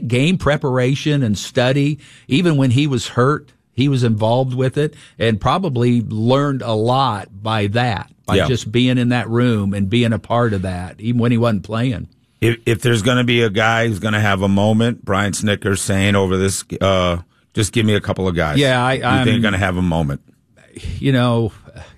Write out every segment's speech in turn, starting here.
think game preparation and study, even when he was hurt, he was involved with it and probably learned a lot by that, by just being in that room and being a part of that, even when he wasn't playing. If there's going to be a guy who's going to have a moment, Brian Snitker's saying over this, just give me a couple of guys. Yeah, I think you're going to have a moment. You know,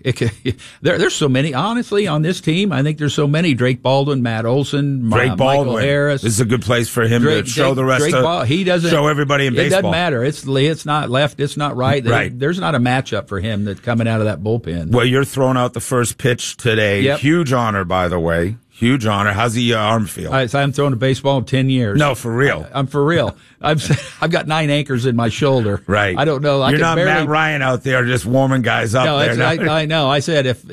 there's so many. Honestly, on this team, I think there's so many. Drake Baldwin, Matt Olson, Michael Harris. This is a good place for him to show the rest he doesn't show everybody in baseball. It doesn't matter. It's not left. It's not right. There's not a matchup for him that's coming out of that bullpen. Well, you're throwing out the first pitch today. Yep. Huge honor, by the way. Huge honor. How's the arm feel? I haven't thrown a baseball in 10 years. No, for real. I'm for real. I've got 9 anchors in my shoulder. Right. I don't know. You're not Matt Ryan out there just warming guys up. No, I know. I said if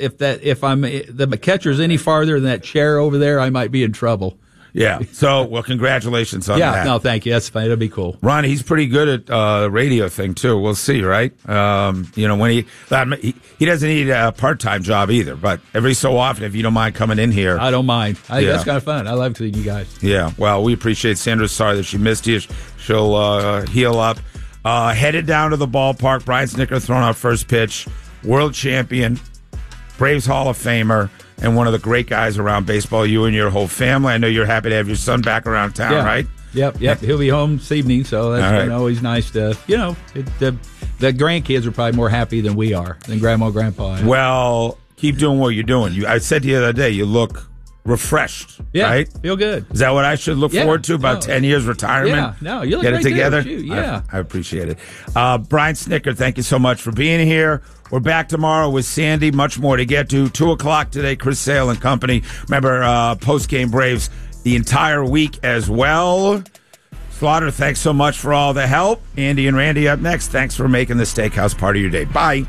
the catcher's any farther than that chair over there, I might be in trouble. Yeah. So, well, congratulations on that. Yeah. No, thank you. That's fine. It'll be cool. Ron, he's pretty good at the radio thing too. We'll see, right? When he doesn't need a part-time job either, but every so often, if you don't mind coming in here, I don't mind. I think that's kind of fun. I love seeing you guys. Yeah. Well, we appreciate Sandra's sorry that she missed you. She'll heal up. Headed down to the ballpark. Brian Snitker throwing out first pitch. World champion, Braves Hall of Famer, and one of the great guys around baseball, you and your whole family. I know you're happy to have your son back around town, right? Yep. He'll be home this evening, so that's always nice to, the grandkids are probably more happy than we are, than Grandma and Grandpa. Well, keep doing what you're doing. I said to you the other day, you look refreshed, right? Feel good. Is that what I should look forward to? About 10 years retirement? Yeah, no, you look Get it together? Yeah. I appreciate it. Brian Snitker, thank you so much for being here. We're back tomorrow with Sandy. Much more to get to. 2 o'clock today, Chris Sale and company. Remember, post-game Braves the entire week as well. Slaughter, thanks so much for all the help. Andy and Randy up next. Thanks for making the Steakhouse part of your day. Bye.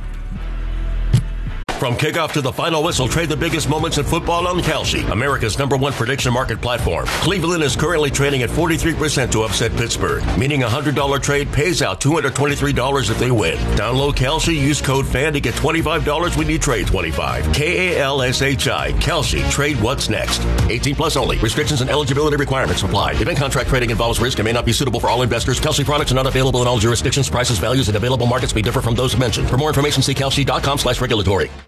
From kickoff to the final whistle, trade the biggest moments in football on Kalshi, America's #1 prediction market platform. Cleveland is currently trading at 43% to upset Pittsburgh, meaning a $100 trade pays out $223 if they win. Download Kalshi, use code FAN to get $25 when you trade 25. KALSHI, Kalshi, trade what's next. 18 plus only. Restrictions and eligibility requirements apply. Event contract trading involves risk and may not be suitable for all investors. Kalshi products are not available in all jurisdictions. Prices, values, and available markets may differ from those mentioned. For more information, see kalshi.com/regulatory.